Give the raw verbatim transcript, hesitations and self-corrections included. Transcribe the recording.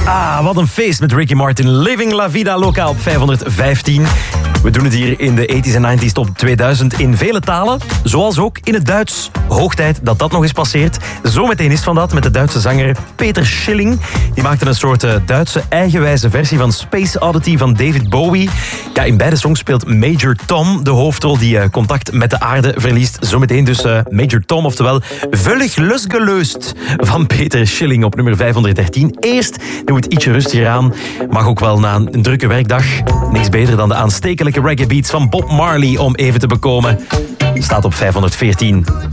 Ah, wat een feest met Ricky Martin. Living La Vida Loca op vijfhonderdvijftien. We doen het hier in de tachtiger en negentiger top tweeduizend in vele talen. Zoals ook in het Duits. Hoog tijd dat dat nog eens passeert. Zometeen is van dat met de Duitse zanger Peter Schilling. Die maakte een soort uh, Duitse eigenwijze versie van Space Oddity van David Bowie. Ja, in beide songs speelt Major Tom de hoofdrol die uh, contact met de aarde verliest. Zometeen dus uh, Major Tom, oftewel Völlig losgelöst van Peter Schilling op nummer vijfhonderddertien. Eerst doen we het ietsje rustiger aan. Mag ook wel na een drukke werkdag. Niks beter dan de aanstekelijke reggae beats van Bob Marley om even te bekomen. Staat op vijfhonderdveertien.